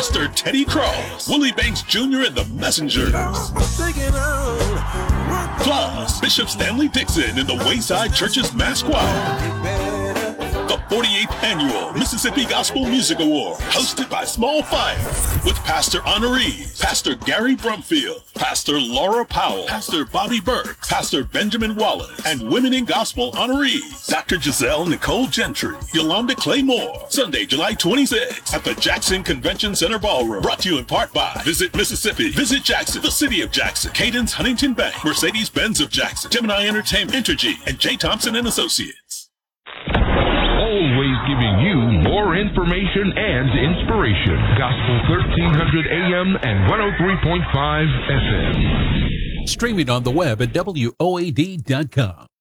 Pastor Teddy Cross, Willie Banks Jr. and the Messengers. Plus, Bishop Stanley Dixon in the Wayside Church's Mass Choir. The 48th Annual Mississippi Gospel Music Award, hosted by Small Fire, with Pastor Honorees, Pastor Gary Brumfield, Pastor Laura Powell, Pastor Bobby Burke, Pastor Benjamin Wallace, and Women in Gospel honorees, Dr. Giselle Nicole Gentry, Yolanda Claymore, Sunday, July 26th, at the Jackson Convention Center Ballroom. Brought to you in part by Visit Mississippi, Visit Jackson, the City of Jackson, Cadence Huntington Bank, Mercedes-Benz of Jackson, Gemini Entertainment, Entergy, and J. Thompson and Associates. Always giving you more information and inspiration. Gospel 1300 AM and 103.5 FM. Streaming on the web at WOAD.com.